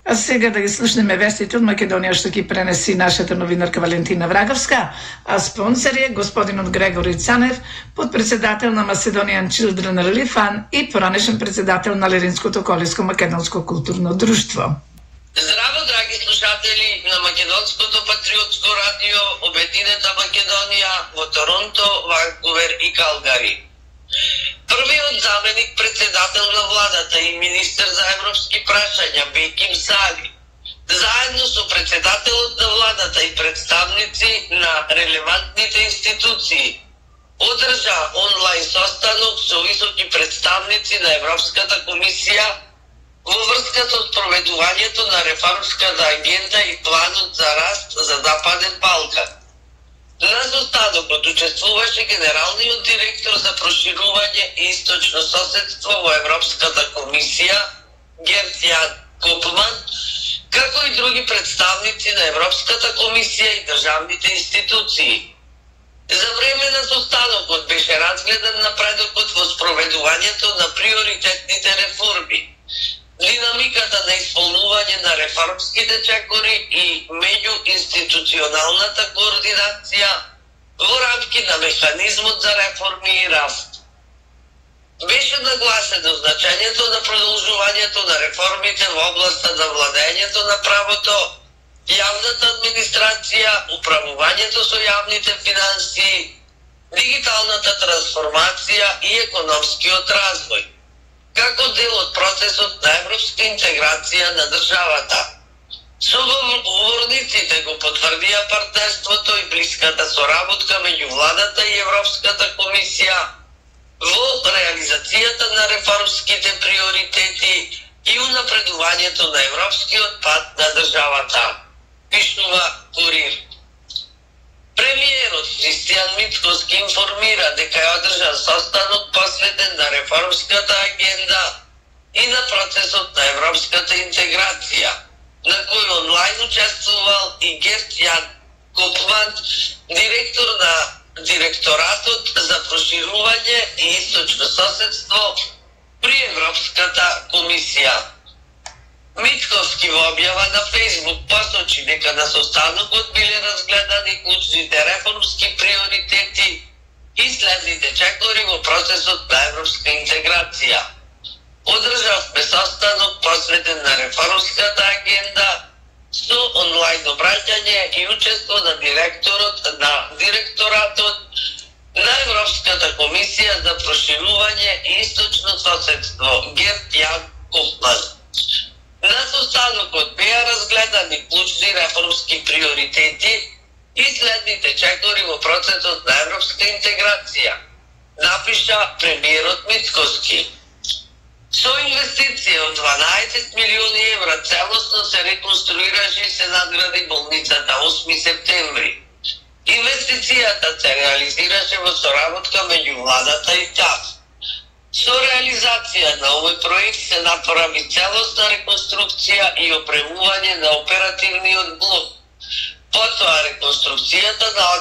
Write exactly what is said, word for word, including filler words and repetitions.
А сега да ги слушнеме вестите од Македонија што ги пренеси нашата новинарка Валентина Враговска, а спонсор е господинот Грегори Цанев, подпредседател на Macedonian Children Relief Fund и поранешен председател на Леринското колиско македонско културно друштво. Здраво, драги слушатели на Македонското патриотско радио, Обединета Македонија во Торонто, Ванкувер и Калгари. Првиот заменик председател на владата и министер за европски прашања Беким Сали, заедно со председателот на владата и представници на релевантните институции, одржа онлайн состанок со високи представници на Европската комисија во врска со спроведувањето на реформската агенда и планот за раст за Западен Балкан. На состанокот учествуваше генералниот директор за проширување и источно соседство во Европската комисија Герт Јан Копман, како и други представници на Европската комисија и државните институции. За време на состанокот беше разгледан напредокот во спроведувањето на приоритетните реформи, динамиката на исполнување на реформските чекори и меѓуинституционалната координација во рамки на механизмот за реформи и раст. Беше нагласено значењето на продолжувањето на реформите во областа на владењето на правото, јавната администрација, управувањето со јавните финансии, дигиталната трансформација и економскиот развој, како дел од процесот на европска интеграција на државата. Соговорниците го потврдија партнерството и блиската соработка меѓу владата и Европската комисија во реализацијата на реформските приоритети и унапредувањето на европскиот пат на државата, пишува Курир. Премиерот Христијан Мицкоски информира дека е одржан состанок посветен на реформската агенда и на процесот на европската интеграција, на кој онлайн учествувал и Герт Јан Копман, директор на Директоратот за проширување и источно соседство при Европската комисија. Мицкоски во објава на Фејсбук посочи дека на состанокот биле разгледани клучните реформски приоритети и следните чекори во процесот на европска интеграција. Одржавме состанок посветен на реформската агенда со онлайн обраќање и учество на директорот на Директоратот на Европската комисија за проширување и источно соседство Герт Јан Копман. На состанокот беа разгледани клучни реформски приоритети и следните чекори во процесот на европска интеграција, напиша премиерот Мицкоски. Со инвестиција од дванаесет милиони евра целосно се реконструираше и се надгради болницата осми септември. Инвестицијата се реализираше во соработка меѓу владата и ТАФ. Со реализација на овој проект се направи целосна реконструкција и опремување на оперативниот блок. Потоа реконструкцијата на